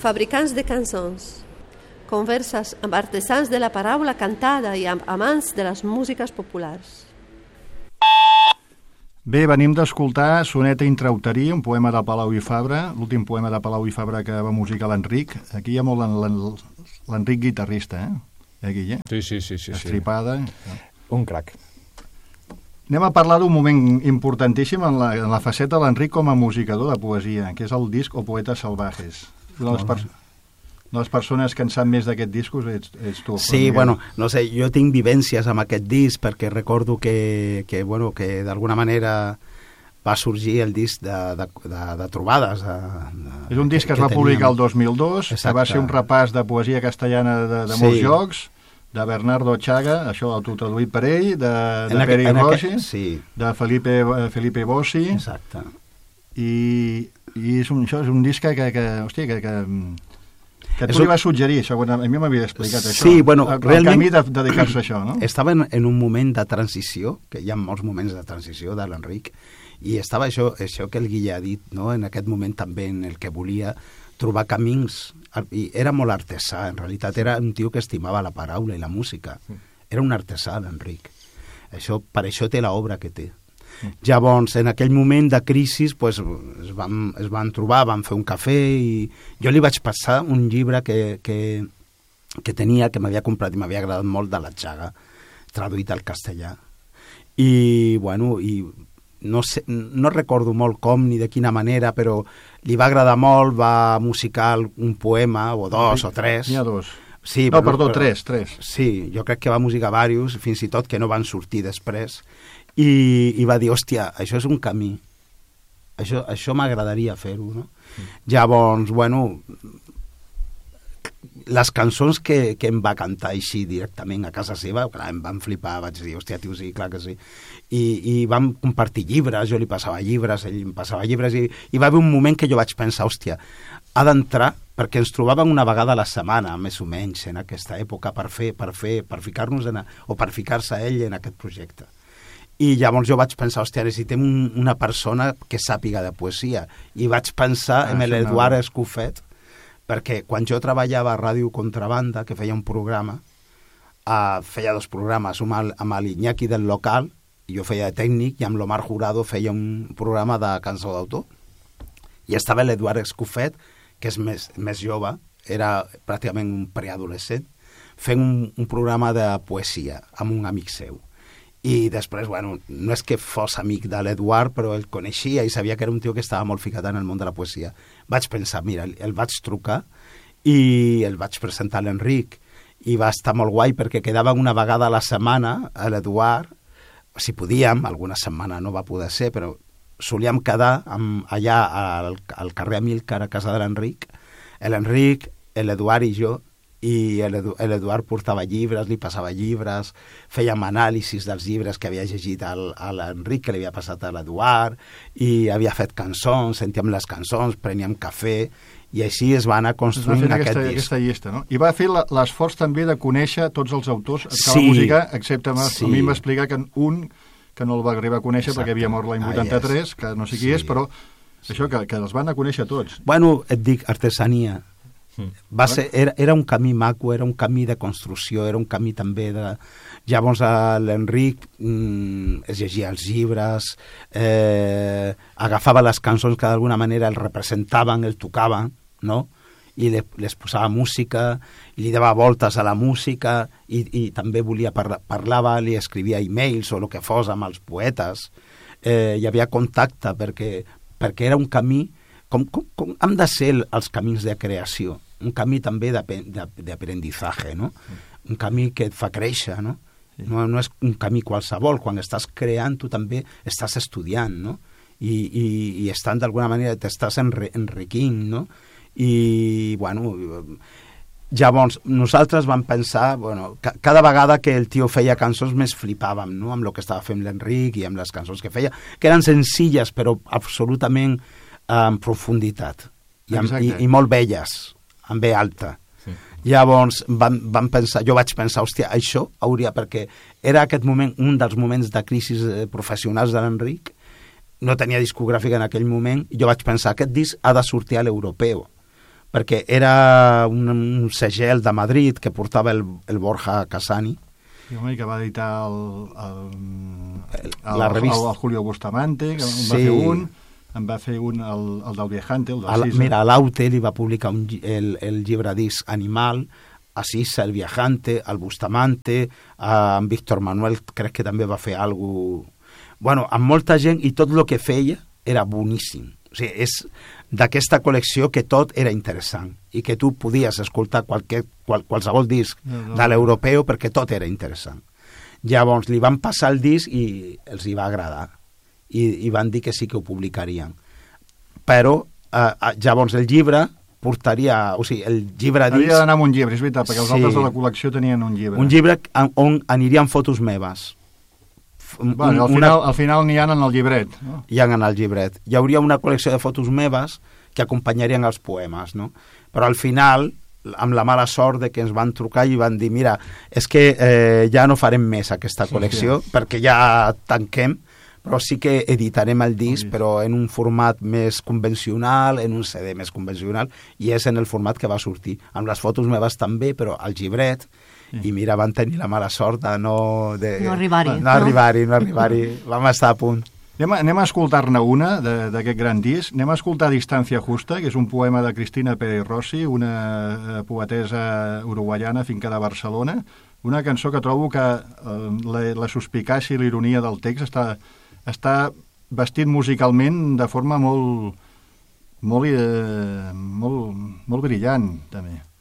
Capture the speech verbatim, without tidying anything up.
fabricants de cançons, converses amb artesans de la paraula cantada i amb amants de les músiques populars. Bé, venim d'escoltar Soneta intrauterí, un poema de Palau i Fabra, l'últim poema de Palau i Fabra que va musicar l'Enric. Aquí hi ha molt l'Enric guitarrista, eh? Eh, Guille? Sí, sí, sí. sí Estripada. Sí. Un crac. Anem a parlar d'un moment importantíssim en la, en la faceta de l'Enric com a musicador de poesia, que és el disc O Poetes Salvajes. Una de les, per... Una de les persones que en sap més d'aquest disc ets, ets tu. Sí, bueno, no sé, jo tinc vivències amb aquest disc perquè recordo que, que, bueno, que d'alguna manera va sorgir el disc de, de, de, de trobades. De, de, és un disc que, que es va teníem. publicar el dos mil dos, Exacte. que va ser un repàs de poesia castellana de, de sí. molts jocs, de Bernardo Chaga, això autotraduït per ell, de, de Pere Rogi, sí. de Felipe, Felipe Bossi. Exacte. I, i és un, això és un disc que, que, hòstia, que, que, que tu li vas suggerir, això, a mi m'havia explicat això. Sí, bueno, el, el realment... camí de dedicar-se a això, no? Estava en, en un moment de transició, que hi ha molts moments de transició de l'Enric, i estava això, això que el Guille ha dit, no? En aquest moment també en el que volia trobar camins, i era molt artesà, en realitat era un tio que estimava la paraula i la música, era un artesà l'Enric, això, per això té l'obra que té. Llavors, en aquell moment de crisi pues, es, van, es van trobar, van fer un cafè i jo li vaig passar un llibre que, que, que tenia, que m'havia comprat i m'havia agradat molt, de la Chaga, traduït al castellà. I, bueno, i no, sé, no recordo molt com ni de quina manera, però li va agradar molt, va musicar un poema, o dos, o tres. N'hi ha dos. Sí, no, però, perdó, però, tres, tres. Sí, jo crec que va musicar diversos, fins i tot que no van sortir després. I, i va dir, hòstia, això és un camí, això, això m'agradaria fer-ho, no? Mm. Llavors, bueno, les cançons que, que em va cantar així directament a casa seva, clar, em van flipar, vaig dir, hòstia, tio, sí, clar que sí. I, i vam compartir llibres, jo li passava llibres, ell em passava llibres, i, i va haver un moment que jo vaig pensar, hòstia, ha d'entrar, perquè ens trobàvem una vegada a la setmana, més o menys, en aquesta època, per fer, per fer, per ficar-nos en, a, o per ficar-se ell en aquest projecte. I llavors jo vaig pensar, hòstia, necessitem un, una persona que sàpiga de poesia. I vaig pensar ah, en l'Eduard Escofet, perquè quan jo treballava a Ràdio Contrabanda, que feia un programa, uh, feia dos programes, un amb, amb l'Iñaki del local, i jo feia de tècnic, i amb l'Omar Jurado feia un programa de cançó d'autor. I estava l'Eduard Escofet, que és més, més jove, era pràcticament un preadolescent, fent un, un programa de poesia amb un amic seu. I després, bueno, no és que fos amic de l'Eduard, però el coneixia i sabia que era un tio que estava molt ficat en el món de la poesia. Vaig pensar, mira, el vaig trucar i el vaig presentar a l'Enric i va estar molt guai perquè quedava una vegada a la setmana a l'Eduard, si podíem, alguna setmana no va poder ser, però solíem quedar amb, allà al, al carrer Amílcar, a casa de l'Enric, l'Enric, l'Eduard i jo, i l'Eduard portava llibres, li passava llibres, fèiem anàlisis dels llibres que havia llegit al, a l'Enric, que li havia passat a l'Eduard, i havia fet cançons, sentíem les cançons, preníem cafè, i així es va anar construint va aquest aquesta, disc. Aquesta llista, no? I va fer l'esforç també de conèixer tots els autors que sí, va musicar, excepte sí. a mi em va explicar que un que no el va arribar a conèixer Exacte. perquè havia mort l'any vuitanta-tres, ah, yes. que no sé qui sí. és, però això, que, que els van a conèixer tots. Bueno, et dic, artesania. Va ser, era, era un camí maco, era un camí de construcció, era un camí també de... Llavors l'Enric mm, es llegia els llibres, eh, agafava les cançons que d'alguna manera el representaven, el tocaven, no? I le, les posava música, i li dava voltes a la música, i, i també volia parla, parlava, li escrivia e-mails o el que fos amb els poetes. Eh, hi havia contacte perquè, perquè era un camí... Com, com, com han de ser els camins de creació, un camí també d'aprendizaje, no? Un camí que et fa créixer, no? Sí. No, no és un camí qualsevol, quan estàs creant tu també estàs estudiant, no? I, i, i estan d'alguna manera, t'estàs enri, enriquint, no? I, bueno, llavors nosaltres vam pensar, bueno, ca, cada vegada que el tio feia cançons més flipàvem, no? Amb el que estava fent l'Enric i amb les cançons que feia, que eren senzilles però absolutament en profunditat i, amb, i, i molt belles, amb B alta. Sí. Llavors vam, vam pensar, jo vaig pensar, hòstia, això hauria, perquè era aquest moment, un dels moments de crisi professionals de l'Enric, no tenia discogràfica en aquell moment, i jo vaig pensar, aquest disc ha de sortir a l'europeu, perquè era un, un segell de Madrid que portava el, el Borja Casani. I home, que va editar el, el, el, la el, revista... el, el Julio Bustamante, que sí. en va fer un, en va fer un, el, el del Viajante, el del Al, Sisa. mira, l'Aute li va publicar un, el, el llibre disc Animal, a Sisa, el Viajante, el Bustamante, a, en Víctor Manuel crec que també va fer alguna cosa... Bueno, amb molta gent, i tot el que feia era boníssim. O sigui, és d'aquesta col·lecció que tot era interessant i que tu podies escoltar qualque, qual, qualsevol disc no, no. de l'europeu perquè tot era interessant. Llavors li van passar el disc i els hi va agradar i, i van dir que sí que ho publicarien. Però eh, llavors el llibre portaria... O sigui, el llibre disc... Havia d'anar amb un llibre, és veritat, perquè els sí, altres de la col·lecció tenien un llibre. Un llibre on anirien fotos meves. Bueno, al final, una... al final n'hi ha en el llibret. No? Hi ha en el llibret. Hi hauria una col·lecció de fotos meves que acompanyarien els poemes, no? Però al final, amb la mala sort de que ens van trucar i van dir, mira, és que eh, ja no farem més aquesta col·lecció, sí, sí. perquè ja tanquem, però sí que editarem el disc, sí. però en un format més convencional, en un C D més convencional, i és en el format que va sortir. Amb les fotos meves també, però al llibret... I mira, van tenir la mala sort de no... De, no arribar-hi. No arribar-hi, no arribar-hi. Vam estar a punt. Anem a, anem a escoltar-ne una d'aquest gran disc. Anem a escoltar Distancia Justa, que és un poema de Cristina Pérez Rossi, una poetesa uruguaiana fincada a Barcelona. Una cançó que trobo que eh, la, la suspicàcia i l'ironia del text està, està vestit musicalment de forma molt, molt, eh, molt, molt brillant, també.